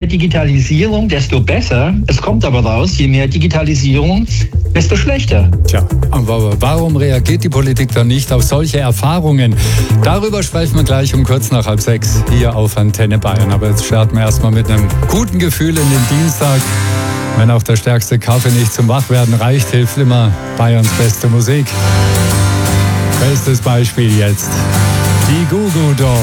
Digitalisierung, desto besser. Es kommt aber raus, je mehr Digitalisierung, desto schlechter. Tja, aber warum reagiert die Politik dann nicht auf solche Erfahrungen? Darüber sprechen wir gleich um kurz nach 5:30 hier auf Antenne Bayern. Aber jetzt starten wir erstmal mit einem guten Gefühl in den Dienstag. Wenn auch der stärkste Kaffee nicht zum Wachwerden reicht, hilft immer Bayerns beste Musik. Bestes Beispiel jetzt. Die Goo Goo Dolls.